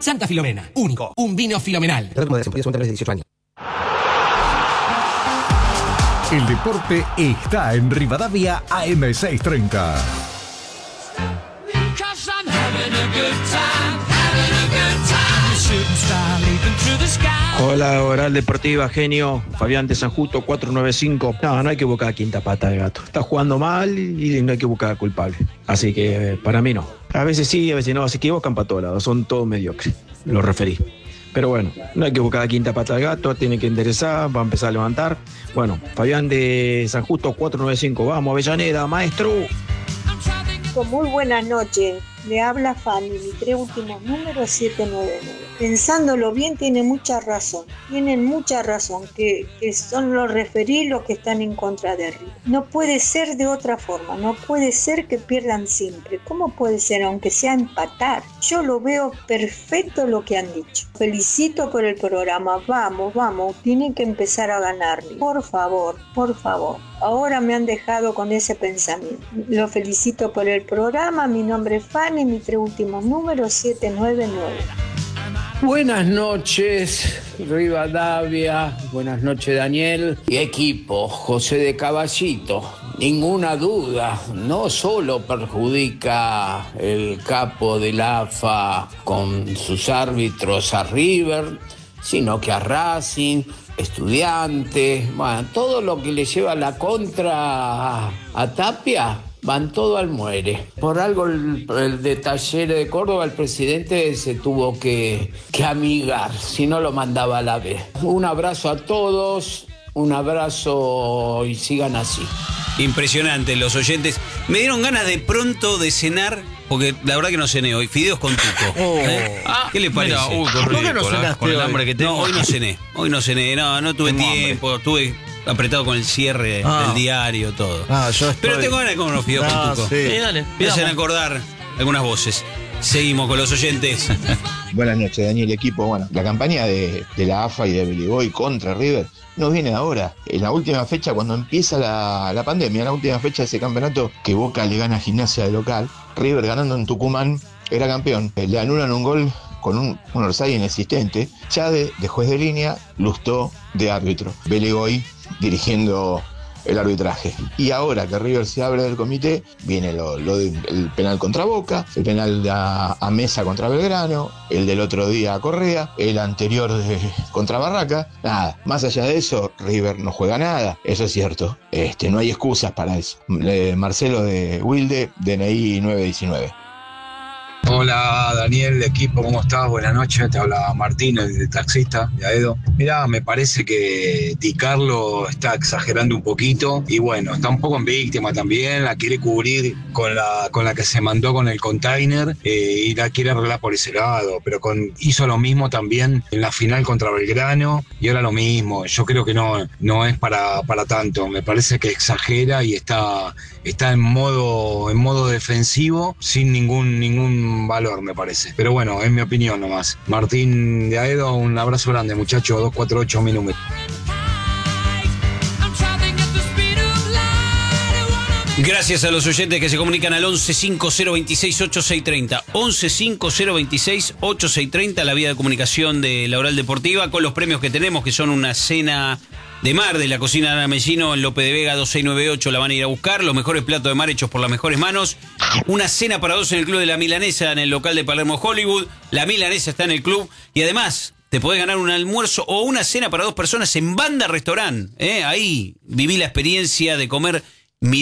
Santa Filomena, único, un vino filomenal. De 18 años. El deporte está en Rivadavia AM630. Hola, Oral Deportiva, genio. Fabián de San Justo, 495. No hay que buscar quinta pata de gato. Está jugando mal y no hay que buscar culpable. Así que para mí no. A veces sí, a veces no. Se equivocan para todos lados. Son todos mediocres. Lo referí. Pero bueno, no hay que buscar quinta pata del gato. Tiene que enderezar. Va a empezar a levantar. Bueno, Fabián de San Justo, 495. Vamos, Avellaneda, maestro. Muy buenas noches. Le habla Fanny, mi 3 últimos números 799. Pensándolo bien, tienen mucha razón, que son los referí los que están en contra de River. No puede ser de otra forma, no puede ser que pierdan siempre. ¿Cómo puede ser, aunque sea empatar? Yo lo veo perfecto lo que han dicho. Felicito por el programa, vamos, tienen que empezar a ganarle. Por favor. Ahora me han dejado con ese pensamiento. Lo felicito por el programa, mi nombre es Fanny, mi 3 últimos números 799. Buenas noches, Rivadavia. Buenas noches, Daniel. Y equipo, José de Caballito. Ninguna duda, no solo perjudica el capo del AFA con sus árbitros a River, sino que a Racing, Estudiantes, bueno, todo lo que le lleva la contra a Tapia. Van todo al muere. Por algo el de Talleres de Córdoba, el presidente se tuvo que amigar, si no lo mandaba a la B. Un abrazo a todos, un abrazo y sigan así. Impresionante, los oyentes. Me dieron ganas de pronto de cenar, porque la verdad que no cené hoy. Fideos con tuco. ¿Qué le parece? Mira, ¿por qué no cenaste con el hambre que tengo. No, hoy no cené. No tuve tiempo. Estuve apretado con el cierre del diario, todo. Pero tengo ganas de comer unos fideos con tuco. Sí, dale. Me hacen acordar algunas voces. Seguimos con los oyentes. Buenas noches, Daniel y equipo. Bueno, la campaña de la AFA y de Beligoy contra River no viene ahora. En la última fecha, cuando empieza la pandemia, la última fecha de ese campeonato, que Boca le gana a Gimnasia de local, River ganando en Tucumán era campeón. Le anulan un gol con un offside inexistente. Chade, de juez de línea, Lustó de árbitro. Beligoy dirigiendo el arbitraje. Y ahora que River se abre del comité, viene el penal contra Boca, el penal a Mesa contra Belgrano, el del otro día a Correa, el anterior contra Barraca. Nada, más allá de eso, River no juega nada, eso es cierto. No hay excusas para eso. Marcelo de Wilde, DNI 919. Hola Daniel, equipo, ¿cómo estás? Buenas noches, te habla Martín, el taxista de Aedo. Mirá, me parece que Di Carlo está exagerando un poquito y bueno, está un poco en víctima también, la quiere cubrir con la que se mandó con el container y la quiere arreglar por ese lado, pero hizo lo mismo también en la final contra Belgrano y ahora lo mismo. Yo creo que no es para tanto, me parece que exagera y está en modo defensivo sin ningún valor, me parece. Pero bueno, es mi opinión nomás. Martín de Aedo, un abrazo grande, muchacho. 248 mi número. Gracias a los oyentes que se comunican al 1150268630. 1150268630, la vía de comunicación de la Oral Deportiva, con los premios que tenemos, que son una cena de mar de la cocina de Ana Mellino en López de Vega 2698, la van a ir a buscar, los mejores platos de mar hechos por las mejores manos, una cena para dos en el Club de la Milanesa en el local de Palermo Hollywood, la Milanesa está en el club y además te podés ganar un almuerzo o una cena para dos personas en Banda Restaurant, ahí viví la experiencia de comer